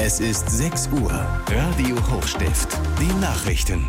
Es ist 6 Uhr. Radio Hochstift. Die Nachrichten.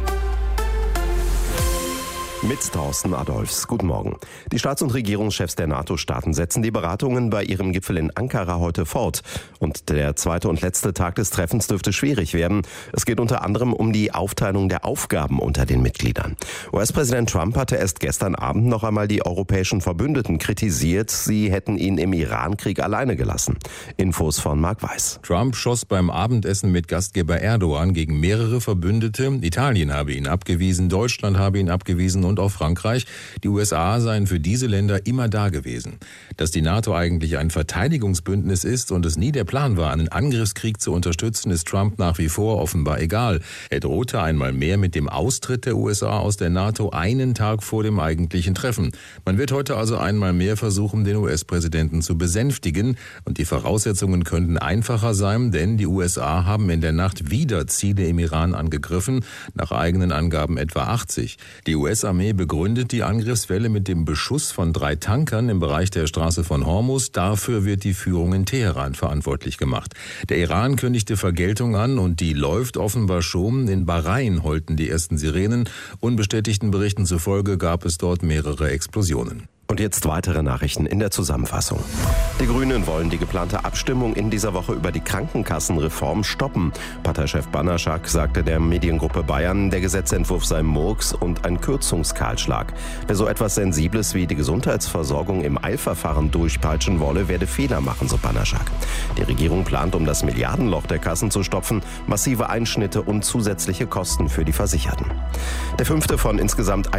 Mit Thorsten Adolphs. Guten Morgen. Die Staats- und Regierungschefs der NATO-Staaten setzen die Beratungen bei ihrem Gipfel in Ankara heute fort. Und der zweite und letzte Tag des Treffens dürfte schwierig werden. Es geht unter anderem um die Aufteilung der Aufgaben unter den Mitgliedern. US-Präsident Trump hatte erst gestern Abend noch einmal die europäischen Verbündeten kritisiert. Sie hätten ihn im Irankrieg alleine gelassen. Infos von Marc Weiß. Trump schoss beim Abendessen mit Gastgeber Erdogan gegen mehrere Verbündete. Italien habe ihn abgewiesen, Deutschland habe ihn abgewiesen und auch Frankreich. Die USA seien für diese Länder immer da gewesen. Dass die NATO eigentlich ein Verteidigungsbündnis ist und es nie der Plan war, einen Angriffskrieg zu unterstützen, ist Trump nach wie vor offenbar egal. Er drohte einmal mehr mit dem Austritt der USA aus der NATO einen Tag vor dem eigentlichen Treffen. Man wird heute also einmal mehr versuchen, den US-Präsidenten zu besänftigen. Und die Voraussetzungen könnten einfacher sein, denn die USA haben in der Nacht wieder Ziele im Iran angegriffen, nach eigenen Angaben etwa 80. Die US-Armee begründet die Angriffswelle mit dem Beschuss von 3 Tankern im Bereich der Straße von Hormuz. Dafür wird die Führung in Teheran verantwortlich gemacht. Der Iran kündigte Vergeltung an und die läuft offenbar schon. In Bahrain heulten die ersten Sirenen. Unbestätigten Berichten zufolge gab es dort mehrere Explosionen. Und jetzt weitere Nachrichten in der Zusammenfassung. Die Grünen wollen die geplante Abstimmung in dieser Woche über die Krankenkassenreform stoppen. Parteichef Banaschak sagte der Mediengruppe Bayern, der Gesetzentwurf sei Murks und ein Kürzungskahlschlag. Wer so etwas Sensibles wie die Gesundheitsversorgung im Eilverfahren durchpeitschen wolle, werde Fehler machen, so Banaschak. Die Regierung plant, um das Milliardenloch der Kassen zu stopfen, massive Einschnitte und zusätzliche Kosten für die Versicherten. Der 5. von insgesamt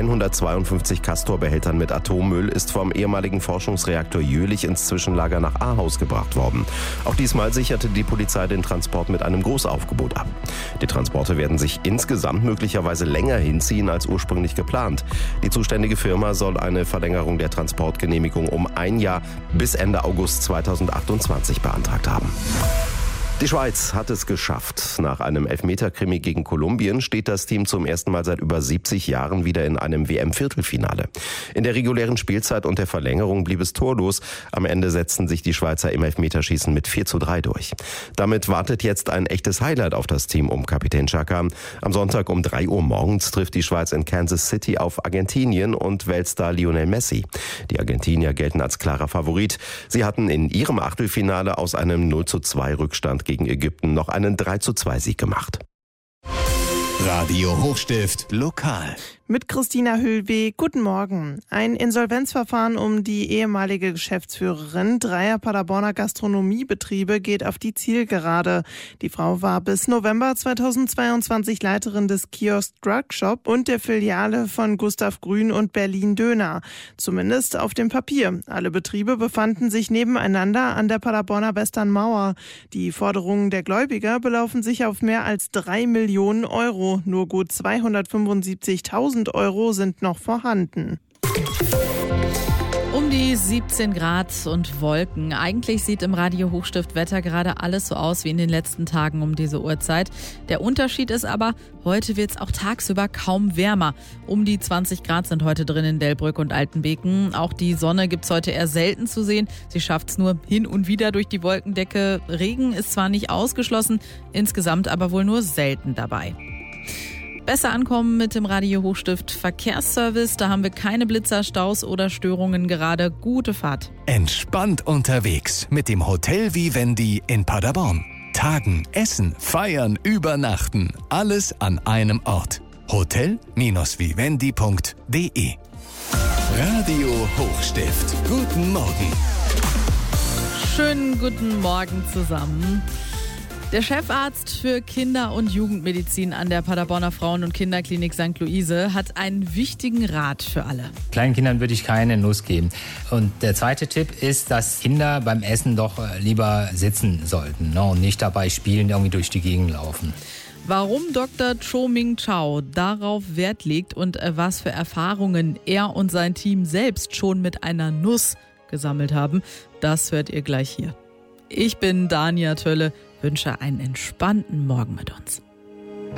152 Castor-Behältern mit Atommüll ist vom ehemaligen Forschungsreaktor Jülich ins Zwischenlager nach Ahaus gebracht worden. Auch diesmal sicherte die Polizei den Transport mit einem Großaufgebot ab. Die Transporte werden sich insgesamt möglicherweise länger hinziehen als ursprünglich geplant. Die zuständige Firma soll eine Verlängerung der Transportgenehmigung um 1 Jahr bis Ende August 2028 beantragt haben. Die Schweiz hat es geschafft. Nach einem Elfmeter-Krimi gegen Kolumbien steht das Team zum ersten Mal seit über 70 Jahren wieder in einem WM-Viertelfinale. In der regulären Spielzeit und der Verlängerung blieb es torlos. Am Ende setzten sich die Schweizer im Elfmeterschießen mit 4:3 durch. Damit wartet jetzt ein echtes Highlight auf das Team um Kapitän Xhaka. Am Sonntag um 3 Uhr morgens trifft die Schweiz in Kansas City auf Argentinien und Weltstar Lionel Messi. Die Argentinier gelten als klarer Favorit. Sie hatten in ihrem Achtelfinale aus einem 0:2 Rückstand gegen Ägypten noch einen 3:2 Sieg gemacht. Radio Hochstift lokal. Mit Christina Hüllweg. Guten Morgen. Ein Insolvenzverfahren um die ehemalige Geschäftsführerin dreier Paderborner Gastronomiebetriebe geht auf die Zielgerade. Die Frau war bis November 2022 Leiterin des Kiosk Drug Shop und der Filiale von Gustav Grün und Berlin Döner. Zumindest auf dem Papier. Alle Betriebe befanden sich nebeneinander an der Paderborner Westernmauer. Die Forderungen der Gläubiger belaufen sich auf mehr als 3 Millionen Euro. Nur gut 275.000 Euro sind noch vorhanden. Um die 17 Grad und Wolken. Eigentlich sieht im Radio Hochstift Wetter gerade alles so aus wie in den letzten Tagen um diese Uhrzeit. Der Unterschied ist aber, heute wird es auch tagsüber kaum wärmer. Um die 20 Grad sind heute drin in Delbrück und Altenbeken. Auch die Sonne gibt es heute eher selten zu sehen. Sie schafft es nur hin und wieder durch die Wolkendecke. Regen ist zwar nicht ausgeschlossen, insgesamt aber wohl nur selten dabei. Besser ankommen mit dem Radio Hochstift Verkehrsservice. Da haben wir keine Blitzer, Staus oder Störungen gerade. Gute Fahrt. Entspannt unterwegs mit dem Hotel Vivendi in Paderborn. Tagen, essen, feiern, übernachten. Alles an einem Ort. Hotel-vivendi.de. Radio Hochstift. Guten Morgen. Schönen guten Morgen zusammen. Der Chefarzt für Kinder- und Jugendmedizin an der Paderborner Frauen- und Kinderklinik St. Luise hat einen wichtigen Rat für alle. Kleinen Kindern würde ich keine Nuss geben. Und der zweite Tipp ist, dass Kinder beim Essen doch lieber sitzen sollten, ne, und nicht dabei spielen, irgendwie durch die Gegend laufen. Warum Dr. Cho Ming Chao darauf Wert legt und was für Erfahrungen er und sein Team selbst schon mit einer Nuss gesammelt haben, das hört ihr gleich hier. Ich bin Dania Tölle, wünsche einen entspannten Morgen mit uns.